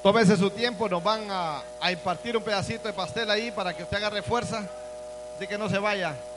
Tómese su tiempo, nos van a impartir un pedacito de pastel ahí para que usted agarre fuerza, así que no se vaya.